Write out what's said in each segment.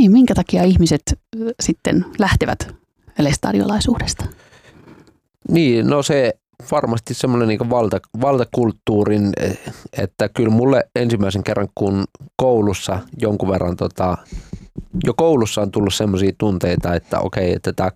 Niin, minkä takia ihmiset sitten lähtevät lestadiolaisuudesta? Niin, no se varmasti semmoinen niin valtakulttuurin, että kyllä mulle ensimmäisen kerran, kun koulussa jonkun verran, jo koulussa on tullut semmoisia tunteita, että okei, että tämä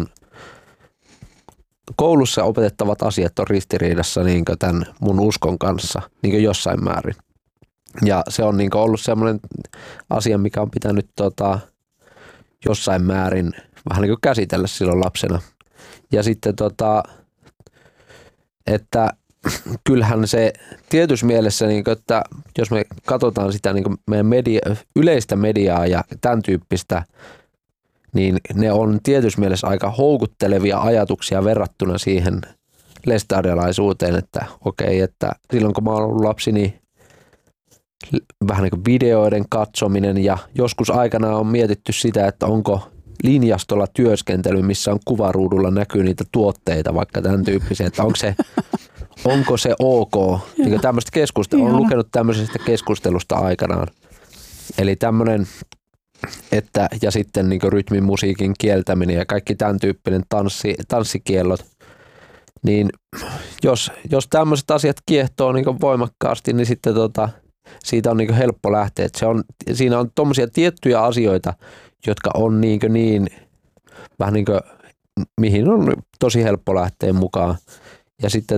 koulussa opetettavat asiat on ristiriidassa niin tämän mun uskon kanssa niin jossain määrin. Ja se on niin ollut semmoinen asia, mikä on pitänyt jossain määrin vähän niin käsitellä silloin lapsena. Ja sitten että kyllähän se tietyssä mielessä, niin kuin, että jos me katsotaan sitä niin kuin meidän yleistä mediaa ja tämän tyyppistä, niin ne on tietyssä mielessä aika houkuttelevia ajatuksia verrattuna siihen lestadiolaisuuteen, että okei, että silloin kun mä oon ollut lapsi, niin vähän niin kuin videoiden katsominen ja joskus aikanaan on mietitty sitä, että onko linjastolla työskentely, missä on kuvaruudulla näkyy niitä tuotteita, vaikka tämän tyyppisiä, että onko se ok. Niin tämmöistä keskustelua, olen lukenut tämmöisestä keskustelusta aikanaan. Eli tämmöinen, että ja sitten niin rytmin, musiikin kieltäminen ja kaikki tämän tyyppinen tanssikiellot, niin jos tämmöiset asiat kiehtoo niin voimakkaasti, niin sitten siitä on niin helppo lähteä. Että siinä on tommosia tiettyjä asioita, jotka on niin vähän niin kuin, mihin on tosi helppo lähteä mukaan. Ja sitten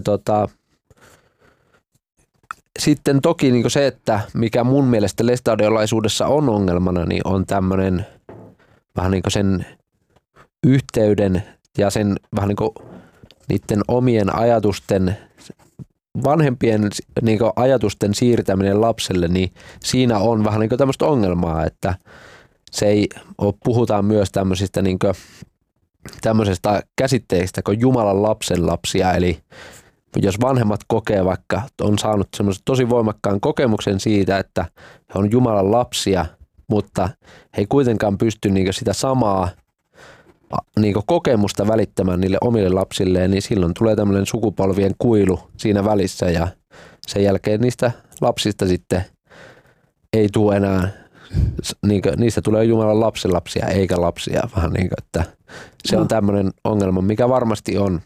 sitten toki niin se, että mikä mun mielestä lestadiolaisuudessa on ongelmana, niin on tämmöinen vähän niin kuin sen yhteyden ja sen vähän niin kuin niiden omien ajatusten, vanhempien niin kuin ajatusten siirtäminen lapselle, niin siinä on vähän niin kuin tämmöistä ongelmaa, että se ei ole, puhutaan myös tämmöisistä niin kuin, tämmöisestä käsitteistä kuin Jumalan lapsenlapsia, eli jos vanhemmat kokee vaikka, on saanut semmoisen tosi voimakkaan kokemuksen siitä, että he on Jumalan lapsia, mutta he ei kuitenkaan pysty niin kuin sitä samaa niin kuin kokemusta välittämään niille omille lapsilleen, niin silloin tulee tämmöinen sukupolvien kuilu siinä välissä ja sen jälkeen niistä lapsista sitten ei tule enää, niin kuin, niistä tulee Jumalan lapsenlapsia eikä lapsia, vähän niin kuin, että se on tämmöinen ongelma, mikä varmasti on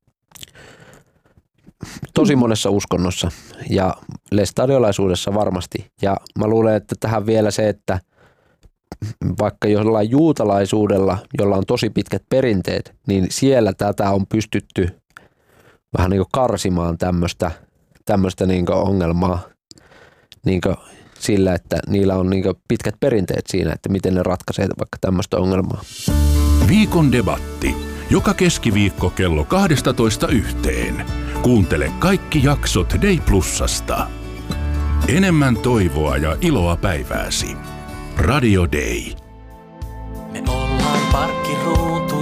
tosi monessa uskonnossa ja lestadiolaisuudessa varmasti. Ja mä luulen, että tähän vielä se, että vaikka jollain juutalaisuudella, jolla on tosi pitkät perinteet, niin siellä tätä on pystytty vähän niin kuin karsimaan tämmöistä niin kuin ongelmaa niin kuin sillä, että niillä on niin kuin pitkät perinteet siinä, että miten ne ratkaisee vaikka tämmöistä ongelmaa. Viikon debatti. Joka keskiviikko kello 12:00. Kuuntele kaikki jaksot Day Plusasta. Enemmän toivoa ja iloa päivääsi. Radio Day. Me ollaan parkkiruudulla.